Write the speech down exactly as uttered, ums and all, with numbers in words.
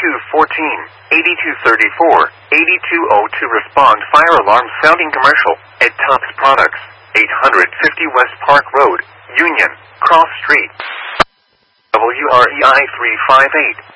eighty-two fourteen, eighty-two thirty-four, eighty-two oh two. Respond fire alarm sounding commercial at Tops Products, eight fifty West Park Road, Union, Cross Street. W R E I three five eight.